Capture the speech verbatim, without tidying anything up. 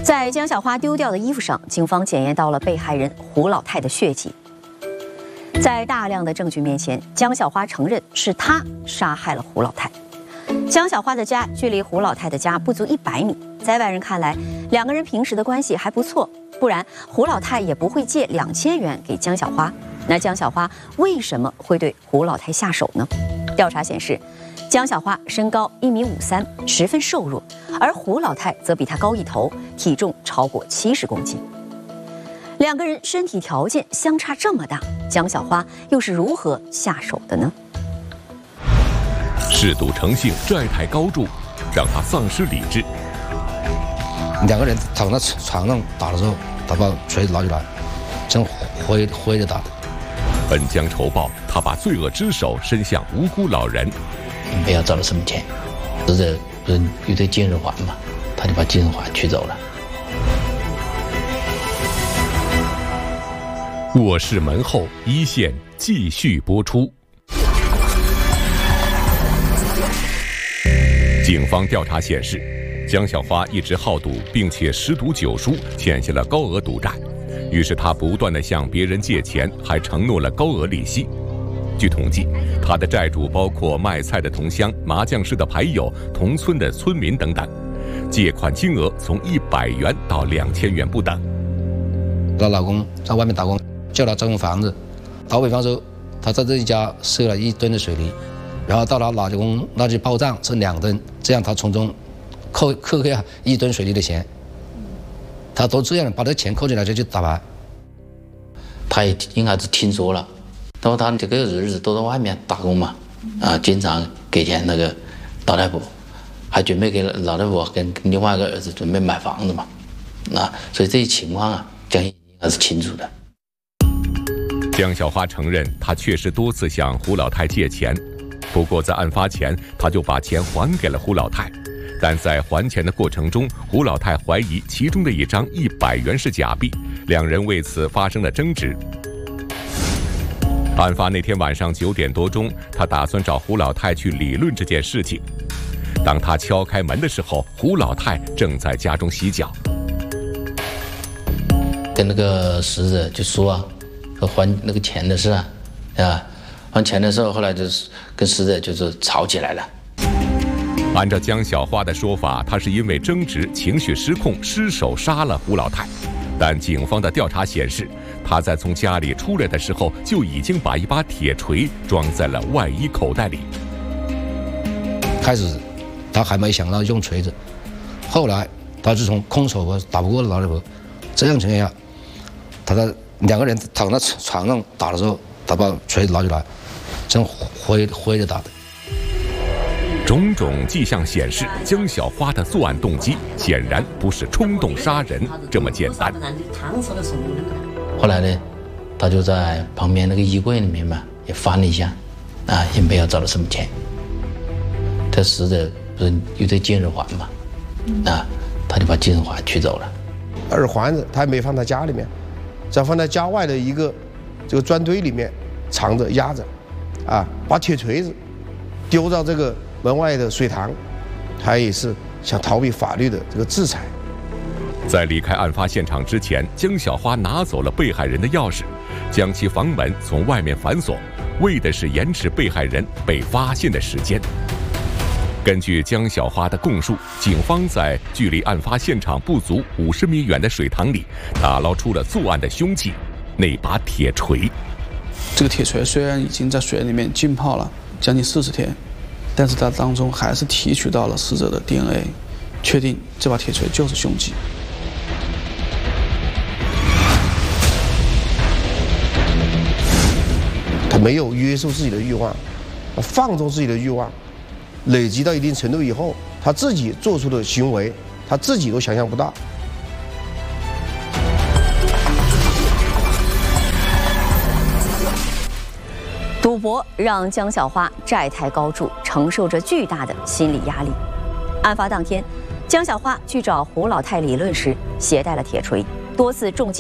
在江小花丢掉的衣服上，警方检验到了被害人胡老太的血迹。在大量的证据面前，江小花承认是她杀害了胡老太。江小花的家距离胡老太的家不足一百米，在外人看来，两个人平时的关系还不错，不然胡老太也不会借两千元给江小花。那江小花为什么会对胡老太下手呢？调查显示，江小花身高一米五三，十分瘦弱，而胡老太则比她高一头，体重超过七十公斤。两个人身体条件相差这么大，江小花又是如何下手的呢？ 嗜赌成性，债台高筑，让他丧失理智。 两个人躺在床上打的时候，他把锤子拿起来，真挥挥着打的。 恩将仇报，他把罪恶之手伸向无辜老人。 不要找了什么钱，死者不是有对金日环嘛，他就把金日环取走了。 卧室门后，一线继续播出。警方调查显示，江小花一直好赌，并且十赌九输，欠下了高额赌债。于是他不断地向别人借钱，还承诺了高额利息。据统计，他的债主包括卖菜的同乡、麻将室的牌友、同村的村民等等，借款金额从一百元到两千元不等。 她老公在外面打工，叫她装房子。打比方说，她在这一家设了一吨的水泥，然后到她老公那去报账是两吨，这样她从中扣扣下一吨水泥的钱。他都这样把这钱扣进来就去打牌。 他也应该是听说了，然后他这个日子都在外面打工嘛，啊，经常给钱那个老太婆，还准备给老太婆跟另外一个儿子准备买房子嘛，啊，所以这些情况啊，江应该是清楚的。 江小花承认，她确实多次向胡老太借钱，不过在案发前，她就把钱还给了胡老太。但在还钱的过程中，胡老太怀疑其中的一张一百元是假币，两人为此发生了争执。案发那天晚上九点多钟，他打算找胡老太去理论这件事情。当他敲开门的时候，胡老太正在家中洗脚。 跟那个死者就说啊，还那个钱的事啊，啊，还钱的时候，后来就是跟死者就是吵起来了。 按照江小花的说法，她是因为争执、情绪失控，失手杀了胡老太。但警方的调查显示，她在从家里出来的时候，就已经把一把铁锤装在了外衣口袋里。 开始，他还没想到用锤子，后来他是从空手啊打不过老太婆，这样情况下，他在两个人躺在床上打的时候，他把锤子拿起来，真挥挥着打的。 种种迹象显示，江小花的作案动机显然不是冲动杀人这么简单。 后来呢，他就在旁边那个衣柜里面嘛，也翻了一下，啊，也没有找到什么钱。这死者不是有对金日环嘛，啊，他就把金日环取走了。 耳环子他也没放在家里面，只放在家外的一个这个砖堆里面藏着压着，啊，把铁锤子丢到这个门外的水塘，他也是想逃避法律的这个制裁。 在离开案发现场之前，江小花拿走了被害人的钥匙，将其房门从外面反锁，为的是延迟被害人被发现的时间。根据江小花的供述，警方在距离案发现场不足五十米远的水塘里打捞出了作案的凶器——那把铁锤。 这个铁锤虽然已经在水里面浸泡了将近四十天，但是它当中还是提取到了死者的 D N A， 确定这把铁锤就是凶器。 他没有约束自己的欲望，放纵自己的欲望，累积到一定程度以后，他自己做出的行为，他自己都想象不到。 赌博让江小花债台高筑，承受着巨大的心理压力。案发当天，江小花去找胡老太理论时，携带了铁锤，多次重击。